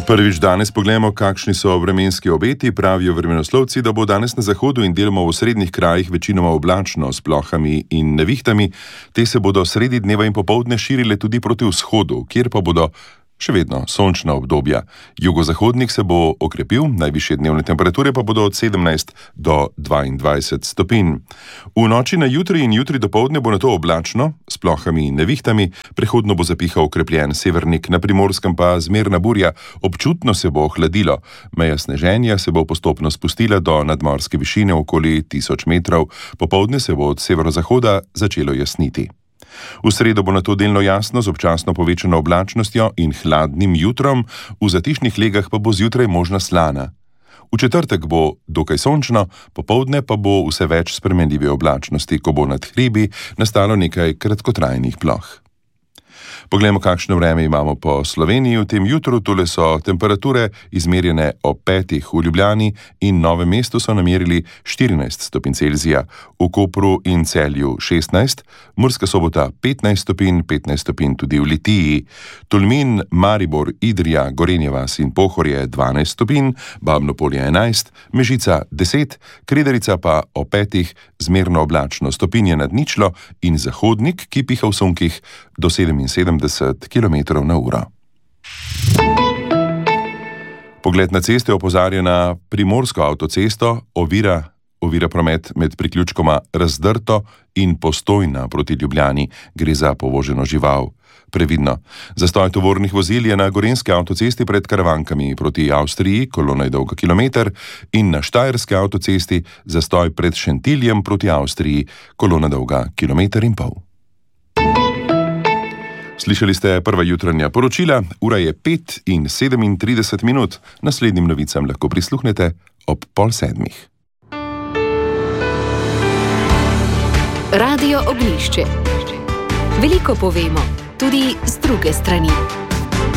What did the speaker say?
Prvič danes pogledamo, kakšni so vremenski obeti. Pravijo vremenoslovci, da bo danes na zahodu in deloma v osrednjih krajih večinoma oblačno s plohami in nevihtami. Te se bodo sredi dneva in popoldne širile tudi proti vzhodu, kjer pa bodo še vedno sončna obdobja. Jugozahodnik se bo okrepil, najvišje dnevne temperature pa bodo od 17 do 22 stopinj. V noči na jutri in jutri dopoldne bo nato oblačno, s plohami in nevihtami, prehodno bo zapihal okrepljen severnik, na Primorskem pa zmerna burja, občutno se bo ohladilo. Meja sneženja se bo postopno spustila do nadmorske višine okoli 1000 metrov, popoldne se bo od severozahoda začelo jasniti. V sredo bo nato delno jasno z občasno povečano oblačnostjo in hladnim jutrom, v zatišnih legah pa bo zjutraj možna slana. V četrtek bo dokaj sončno, popoldne pa bo vse več spremenljive oblačnosti, ko bo nad hribi nastalo nekaj kratkotrajnih ploh. Poglejmo, kakšno vreme imamo po Sloveniji. V tem jutru tule so temperature izmerjene ob 5 v Ljubljani in Novem mestu so namerili 14 stopinj Celzija, v Kopru in Celju 16, Murska Sobota 15 stopinj tudi v Litiji, Tolmin, Maribor, Idrija, Gorenja vas in Pohorje 12 stopinj, Babno Polje 11, Mežica 10, Kredarica pa ob 5 zmerno oblačno, stopinje nad ničlo in zahodnik, ki piha v sunkih do 77 km/h. Pogled na ceste opozarja na Primorsko avtocesto, ovira promet med priključkoma Razdrto in Postojna proti Ljubljani, gre za povoženo žival. Previdno. Zastoj tovornih vozil je na Gorenjski avtocesti pred Karavankami proti Avstriji, kolona je dolga kilometer, in na Štajerski avtocesti zastoj pred Šentiljem proti Avstriji, kolona dolga 1,5 km. Slišali ste prva jutranja poročila, ura je 5:37. Naslednjim novicam lahko prisluhnete ob 6:30. Radio Oglišče. Veliko povemo, tudi z druge strani.